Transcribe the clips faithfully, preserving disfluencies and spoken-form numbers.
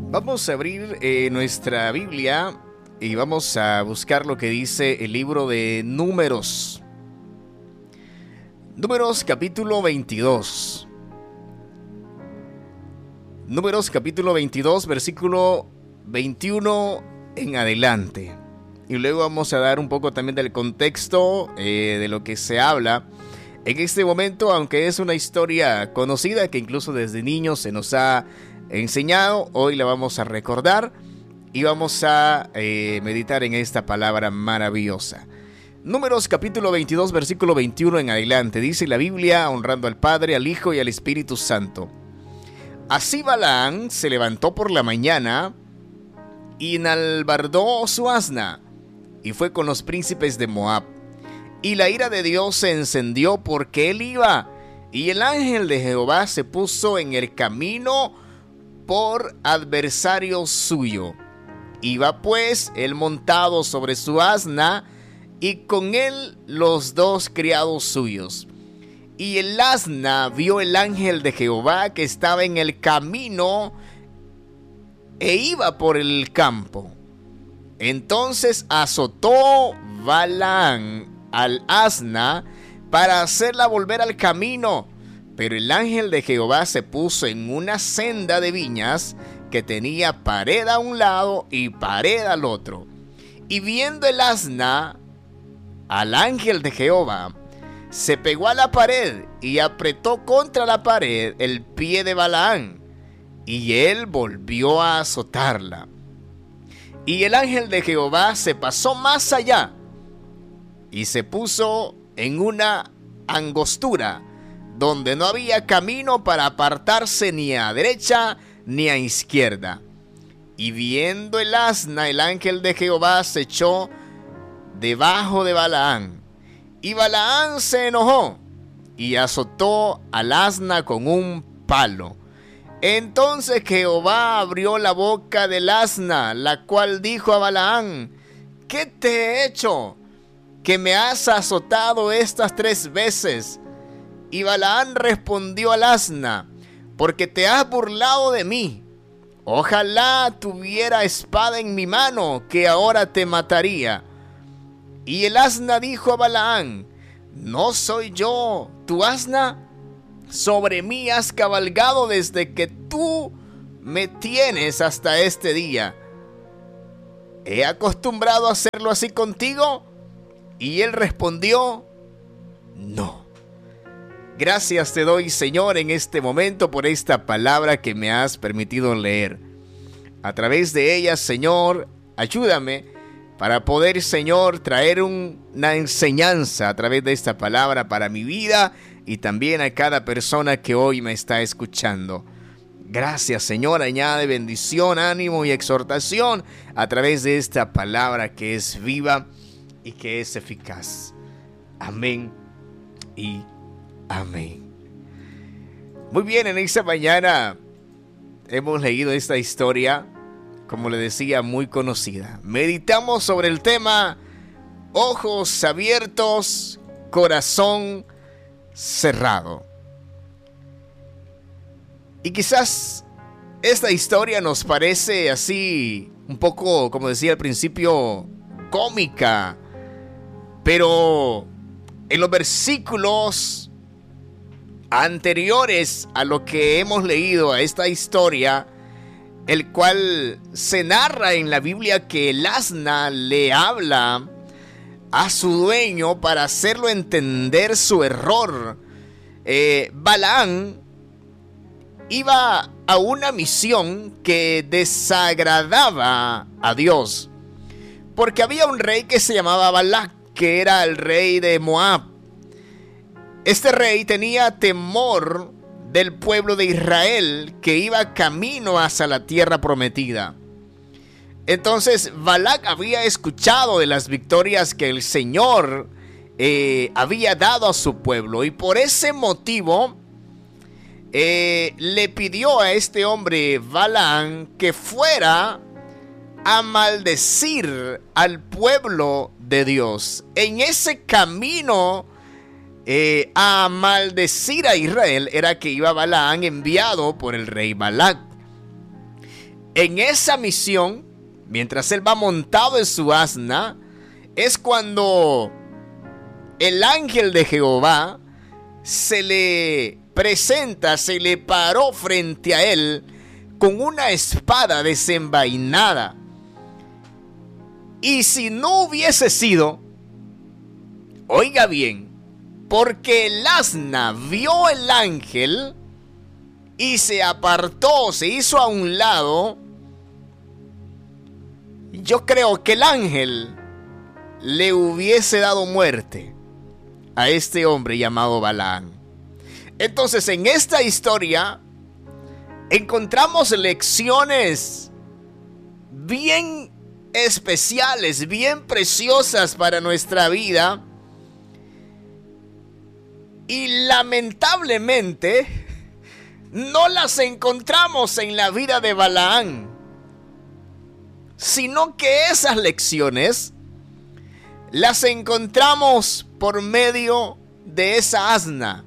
Vamos a abrir eh, nuestra Biblia y vamos a buscar lo que dice el libro de Números. Números capítulo veintidós. Números capítulo veintidós, versículo veintiuno en adelante. Y luego vamos a dar un poco también del contexto eh, de lo que se habla en este momento, aunque es una historia conocida que incluso desde niños se nos ha enseñado. Hoy la vamos a recordar y vamos a eh, meditar en esta palabra maravillosa. Números capítulo veintidós, versículo veintiuno en adelante. Dice la Biblia, honrando al Padre, al Hijo y al Espíritu Santo. Así Balaam se levantó por la mañana y enalbardó su asna y fue con los príncipes de Moab. Y la ira de Dios se encendió porque él iba, y el ángel de Jehová se puso en el camino por adversario suyo. Iba pues él montado sobre su asna, y con él los dos criados suyos. Y el asna vio el ángel de Jehová que estaba en el camino e iba por el campo. Entonces azotó Balaam al asna para hacerla volver al camino. Pero el ángel de Jehová se puso en una senda de viñas que tenía pared a un lado y pared al otro. Y viendo el asna al ángel de Jehová, se pegó a la pared y apretó contra la pared el pie de Balaam, y él volvió a azotarla. Y el ángel de Jehová se pasó más allá y se puso en una angostura donde no había camino para apartarse ni a derecha ni a izquierda. Y viendo el asna, el ángel de Jehová se echó debajo de Balaam. Y Balaam se enojó y azotó al asna con un palo. Entonces Jehová abrió la boca del asna, la cual dijo a Balaam: ¿qué te he hecho, que me has azotado estas tres veces? Y Balaam respondió al asna: porque te has burlado de mí. Ojalá tuviera espada en mi mano, que ahora te mataría. Y el asna dijo a Balaam: ¿no soy yo tu asna? Sobre mí has cabalgado desde que tú me tienes hasta este día. ¿He acostumbrado a hacerlo así contigo? Y él respondió: no. Gracias te doy, Señor, en este momento por esta palabra que me has permitido leer. A través de ella, Señor, ayúdame para poder, Señor, traer un, una enseñanza a través de esta palabra para mi vida y también a cada persona que hoy me está escuchando. Gracias, Señor, añade bendición, ánimo y exhortación a través de esta palabra que es viva y que es eficaz. Amén y amén. Muy bien, en esta mañana hemos leído esta historia, como le decía, muy conocida. Meditamos sobre el tema ojos abiertos, corazón cerrado. Y quizás esta historia nos parece así, un poco, como decía al principio, cómica. Pero en los versículos anteriores a lo que hemos leído a esta historia, el cual se narra en la Biblia que el asna le habla a su dueño para hacerlo entender su error. Eh, Balaam iba a una misión que desagradaba a Dios, porque había un rey que se llamaba Balac, que era el rey de Moab. Este rey tenía temor del pueblo de Israel que iba camino hacia la tierra prometida. Entonces Balac había escuchado de las victorias que el Señor eh, había dado a su pueblo, y por ese motivo eh, le pidió a este hombre Balaam que fuera a maldecir al pueblo de Dios. En ese camino eh, a maldecir a Israel era que iba Balaam, enviado por el rey Balac. en esa misión, mientras él va montado en su asna, es cuando el ángel de Jehová se le presenta, se le paró frente a él con una espada desenvainada. Y si no hubiese sido, oiga bien, porque el asna vio el ángel y se apartó, se hizo a un lado, yo creo que el ángel le hubiese dado muerte a este hombre llamado Balaam. Entonces, en esta historia encontramos lecciones bien especiales, bien preciosas para nuestra vida. Y lamentablemente no las encontramos en la vida de Balaam, sino que esas lecciones las encontramos por medio de esa asna.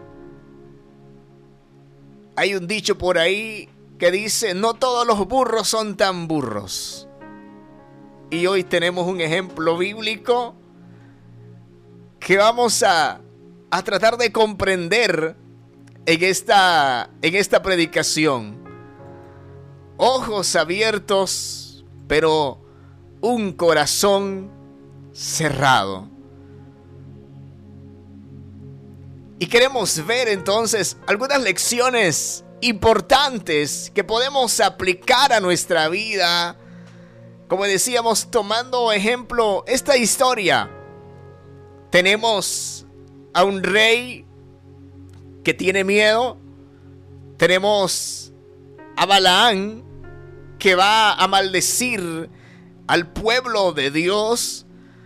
Hay un dicho por ahí que dice: no todos los burros son tan burros. Y hoy tenemos un ejemplo bíblico que vamos a, a tratar de comprender en esta, en esta predicación. Ojos abiertos, pero un corazón cerrado. Y queremos ver entonces algunas lecciones importantes que podemos aplicar a nuestra vida. Como decíamos, tomando ejemplo esta historia, tenemos a un rey que tiene miedo. Tenemos a Balaam que va a maldecir al pueblo de Dios.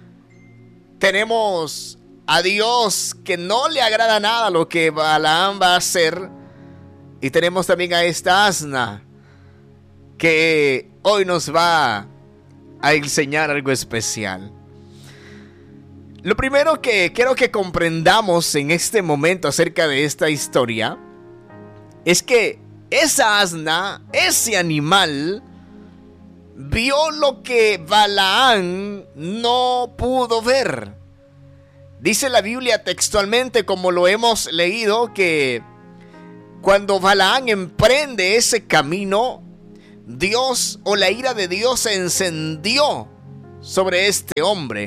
Tenemos a Dios que no le agrada nada lo que Balaam va a hacer. Y tenemos también a esta asna que hoy nos va a enseñar algo especial. Lo primero que quiero que comprendamos en este momento acerca de esta historia es que esa asna, ese animal, vio lo que Balaam no pudo ver. Dice la Biblia textualmente, como lo hemos leído, que cuando Balaam emprende ese camino, Dios o la ira de Dios se encendió sobre este hombre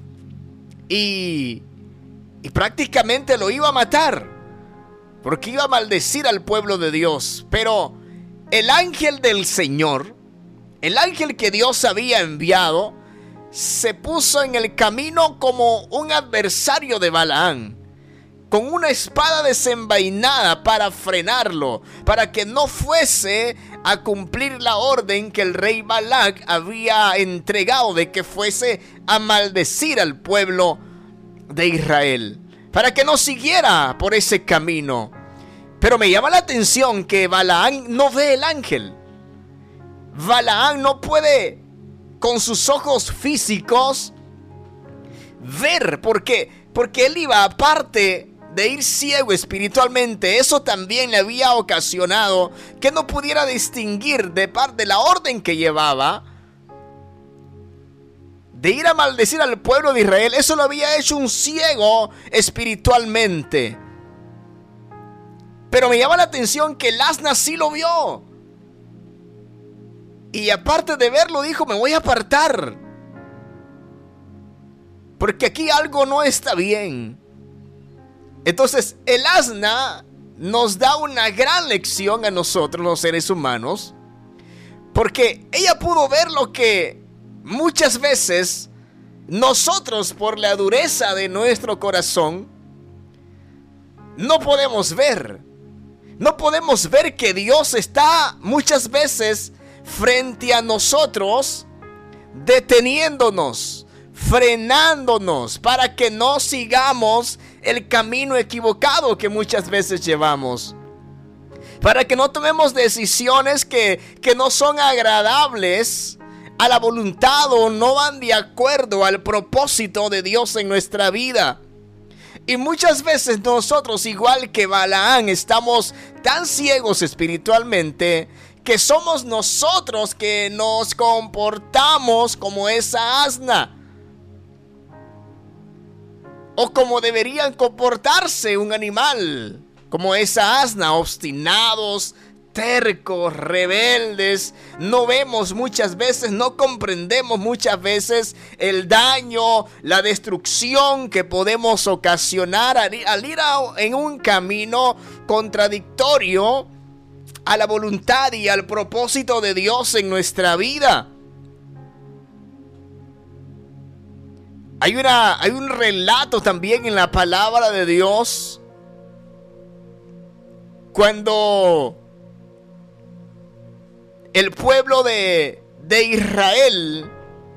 y, y prácticamente lo iba a matar, porque iba a maldecir al pueblo de Dios. Pero el ángel del Señor, el ángel que Dios había enviado, se puso en el camino como un adversario de Balaam, con una espada desenvainada para frenarlo, para que no fuese a cumplir la orden que el rey Balac había entregado de que fuese a maldecir al pueblo de Israel, para que no siguiera por ese camino. Pero me llama la atención que Balaam no ve el ángel. Balaam no puede con sus ojos físicos ver, porque, porque él iba, aparte de ir ciego espiritualmente, eso también le había ocasionado que no pudiera distinguir de parte de la orden que llevaba de ir a maldecir al pueblo de Israel. Eso lo había hecho un ciego espiritualmente. Pero me llama la atención que el asna sí lo vio, y aparte de verlo dijo: me voy a apartar, porque aquí algo no está bien. Entonces el asna nos da una gran lección a nosotros los seres humanos, porque ella pudo ver lo que muchas veces nosotros, por la dureza de nuestro corazón, no podemos ver. No podemos ver que Dios está muchas veces frente a nosotros, deteniéndonos, frenándonos, para que no sigamos el camino equivocado que muchas veces llevamos, para que no tomemos decisiones que, que no son agradables a la voluntad o no van de acuerdo al propósito de Dios en nuestra vida. Y muchas veces nosotros, igual que Balaam, estamos tan ciegos espiritualmente que somos nosotros que nos comportamos como esa asna, o como deberían comportarse un animal, como esa asna, obstinados, tercos, rebeldes. No vemos muchas veces, no comprendemos muchas veces el daño, la destrucción que podemos ocasionar al ir, al ir a, en un camino contradictorio a la voluntad y al propósito de Dios en nuestra vida. Hay, una, hay un relato también en la palabra de Dios cuando el pueblo de, de Israel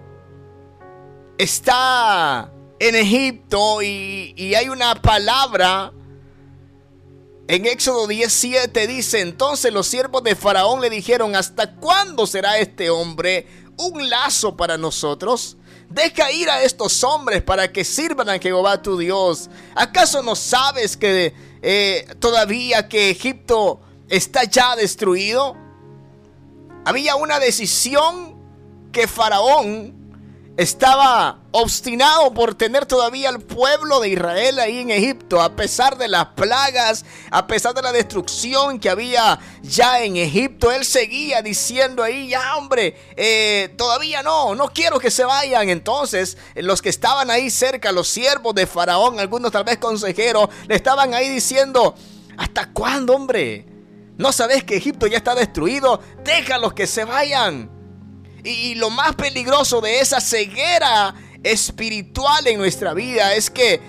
está en Egipto y, y hay una palabra en Éxodo diecisiete, dice: entonces los siervos de Faraón le dijeron: ¿hasta cuándo será este hombre un lazo para nosotros? Deja ir a estos hombres para que sirvan a Jehová tu Dios. ¿Acaso no sabes que eh, todavía que Egipto está ya destruido? Había una decisión que Faraón estaba obstinado por tener todavía al pueblo de Israel ahí en Egipto, a pesar de las plagas, a pesar de la destrucción que había ya en Egipto. Él seguía diciendo ahí: ya hombre, eh, todavía no, no quiero que se vayan. Entonces los que estaban ahí cerca, los siervos de Faraón, algunos tal vez consejeros, le estaban ahí diciendo: ¿hasta cuándo, hombre? ¿No sabes que Egipto ya está destruido? Déjalos que se vayan. Y lo más peligroso de esa ceguera espiritual en nuestra vida es que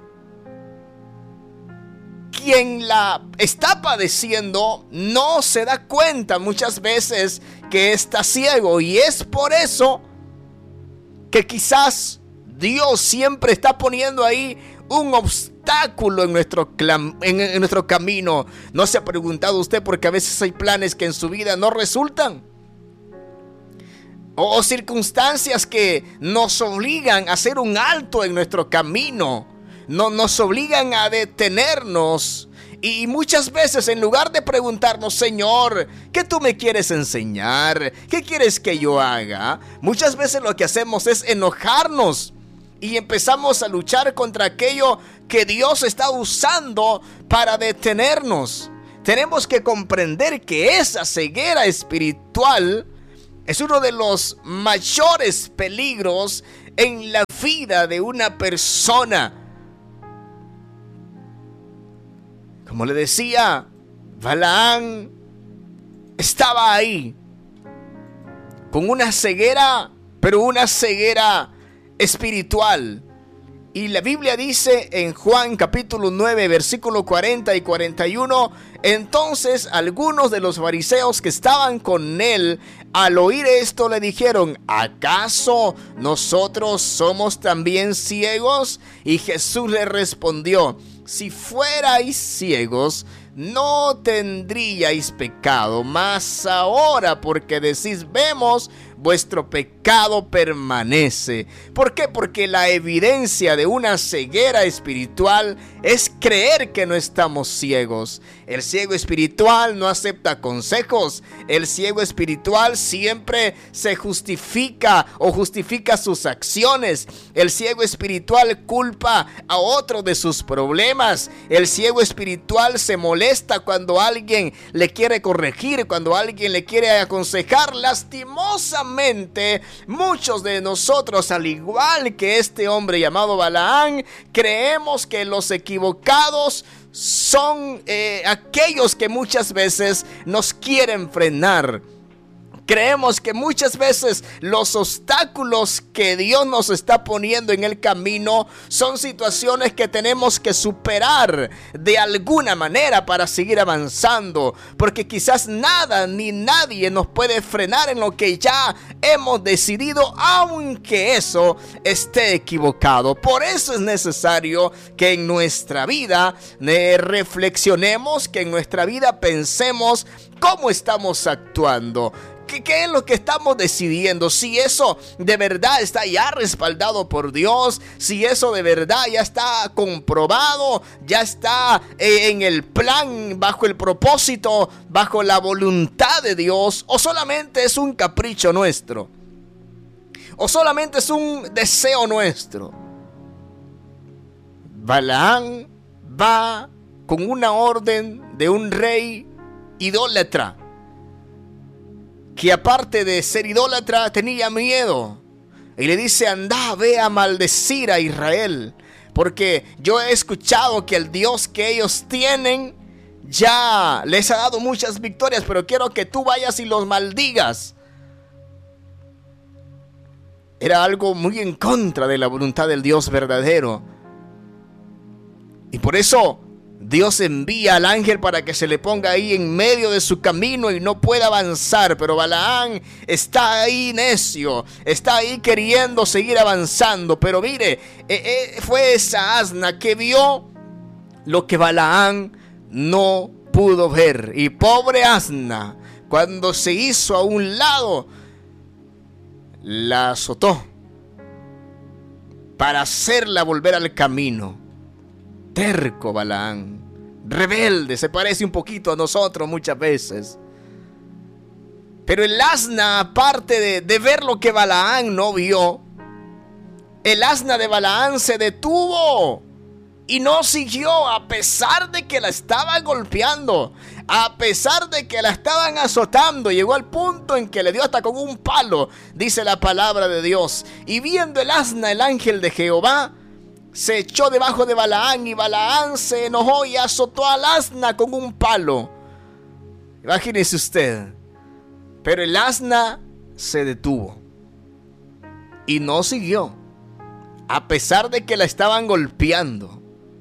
quien la está padeciendo no se da cuenta muchas veces que está ciego. Y es por eso que quizás Dios siempre está poniendo ahí un obstáculo en nuestro, en, en nuestro camino. ¿No se ha preguntado usted por qué a veces hay planes que en su vida no resultan? O, o circunstancias que nos obligan a hacer un alto en nuestro camino. No, nos obligan a detenernos. Y muchas veces, en lugar de preguntarnos: Señor, ¿qué tú me quieres enseñar? ¿Qué quieres que yo haga? Muchas veces lo que hacemos es enojarnos y empezamos a luchar contra aquello que Dios está usando para detenernos. Tenemos que comprender que esa ceguera espiritual es uno de los mayores peligros en la vida de una persona. Como le decía, Balaán estaba ahí con una ceguera, pero una ceguera espiritual. Y la Biblia dice en Juan capítulo nueve, versículo cuarenta y cuarenta y uno: entonces algunos de los fariseos que estaban con él, al oír esto, le dijeron: ¿acaso nosotros somos también ciegos? Y Jesús le respondió: si fuerais ciegos, no tendríais pecado, mas ahora porque decís vemos, vuestro pecado permanece. ¿Por qué? Porque la evidencia de una ceguera espiritual es creer que no estamos ciegos. El ciego espiritual no acepta consejos. El ciego espiritual siempre se justifica o justifica sus acciones. El ciego espiritual culpa a otro de sus problemas. El ciego espiritual se molesta cuando alguien le quiere corregir, cuando alguien le quiere aconsejar. Lastimosamente, muchos de nosotros, al igual que este hombre llamado Balaán, creemos que los equivocados son eh, aquellos que muchas veces nos quieren frenar. Creemos que muchas veces los obstáculos que Dios nos está poniendo en el camino son situaciones que tenemos que superar de alguna manera para seguir avanzando, porque quizás nada ni nadie nos puede frenar en lo que ya hemos decidido, aunque eso esté equivocado. Por eso es necesario que en nuestra vida eh, reflexionemos, que en nuestra vida pensemos cómo estamos actuando. ¿Qué, ¿Qué es lo que estamos decidiendo? Si eso de verdad está ya respaldado por Dios, si eso de verdad ya está comprobado, ya está eh, en el plan, bajo el propósito, bajo la voluntad de Dios, o solamente es un capricho nuestro, o solamente es un deseo nuestro. Balaam va con una orden de un rey idólatra, que aparte de ser idólatra tenía miedo, y le dice: anda, ve a maldecir a Israel, porque yo he escuchado que el Dios que ellos tienen ya les ha dado muchas victorias, pero quiero que tú vayas y los maldigas. Era algo muy en contra de la voluntad del Dios verdadero, y por eso Dios envía al ángel para que se le ponga ahí en medio de su camino y no pueda avanzar. Pero Balaam está ahí necio, está ahí queriendo seguir avanzando. Pero mire, eh, eh, fue esa asna que vio lo que Balaam no pudo ver. Y pobre asna, cuando se hizo a un lado, la azotó para hacerla volver al camino. Terco Balaam, rebelde, se parece un poquito a nosotros muchas veces. Pero el asna, aparte de, de ver lo que Balaam no vio, el asna de Balaam se detuvo y no siguió, a pesar de que la estaban golpeando, a pesar de que la estaban azotando. Llegó al punto en que le dio hasta con un palo, dice la palabra de Dios. Y viendo el asna, el ángel de Jehová se echó debajo de Balaam, y Balaam se enojó y azotó al asna con un palo. Imagínese usted. Pero el asna se detuvo y no siguió, a pesar de que la estaban golpeando.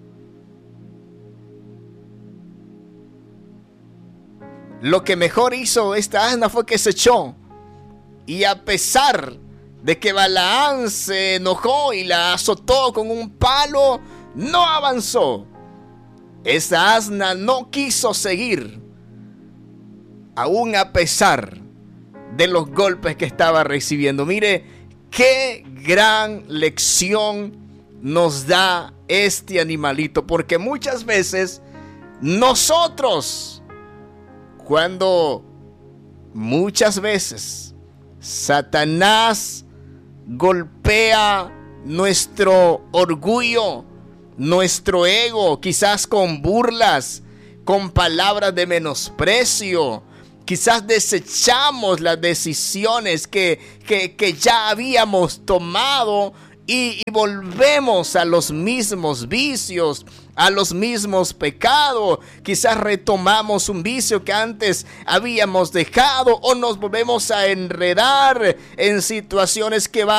Lo que mejor hizo esta asna fue que se echó, y a pesar de que Balaam se enojó y la azotó con un palo, no avanzó. Esa asna no quiso seguir, aún a pesar de los golpes que estaba recibiendo. Mire qué gran lección nos da este animalito, porque muchas veces nosotros, cuando muchas veces Satanás golpea nuestro orgullo, nuestro ego, quizás con burlas, con palabras de menosprecio, quizás desechamos las decisiones que, que, que ya habíamos tomado y, y volvemos a los mismos vicios, a los mismos pecados. Quizás retomamos un vicio que antes habíamos dejado, o nos volvemos a enredar en situaciones que van